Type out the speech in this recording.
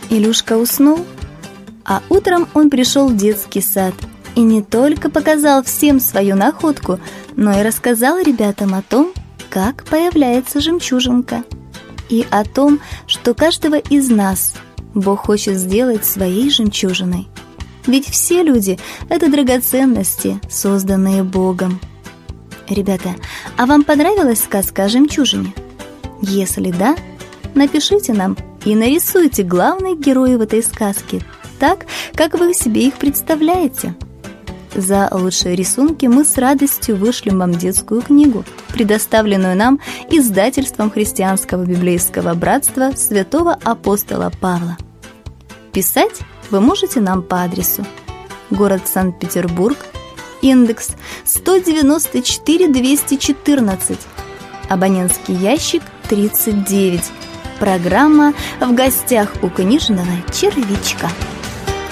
Илюшка уснул, а утром он пришел в детский сад и не только показал всем свою находку, но и рассказал ребятам о том, как появляется жемчужинка, и о том, что каждого из нас Бог хочет сделать своей жемчужиной. Ведь все люди – это драгоценности, созданные Богом. Ребята, а вам понравилась сказка о жемчужине? Если да, напишите нам и нарисуйте главных героев этой сказки так, как вы себе их представляете. За лучшие рисунки мы с радостью вышлем вам детскую книгу, предоставленную нам издательством Христианского библейского братства святого апостола Павла. Писать вы можете нам по адресу: город Санкт-Петербург, индекс 194-214, абонентский ящик 39, программа «В гостях у книжного червячка».